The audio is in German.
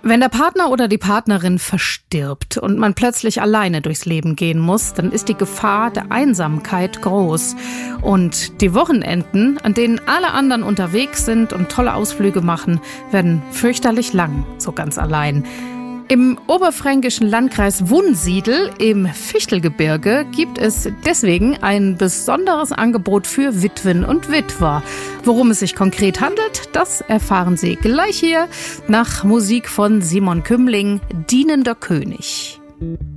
Wenn der Partner oder die Partnerin verstirbt und man plötzlich alleine durchs Leben gehen muss, dann ist die Gefahr der Einsamkeit groß. Und die Wochenenden, an denen alle anderen unterwegs sind und tolle Ausflüge machen, werden fürchterlich lang, so ganz allein. Im oberfränkischen Landkreis Wunsiedel im Fichtelgebirge gibt es deswegen ein besonderes Angebot für Witwen und Witwer. Worum es sich konkret handelt, das erfahren Sie gleich hier nach Musik von Simon Kümling, Dienender König.